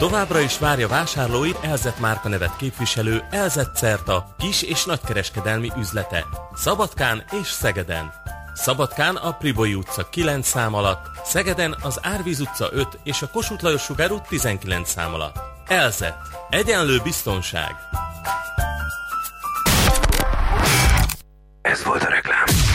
Továbbra is várja vásárlóit Elzett márkanevet képviselő Elzett Certa kis- és nagykereskedelmi üzlete Szabadkán és Szegeden. Szabadkán a Priboi utca 9 szám alatt, Szegeden az Árvíz utca 5 és a Kossuth Lajos Sugár út 19 szám alatt. Elzett. Egyenlő biztonság. Ez volt a reklám.